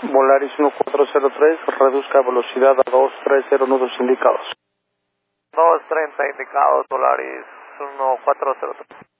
Volaris 1403, reduzca velocidad a 230 nudos indicados. 230 indicados, Volaris 1403.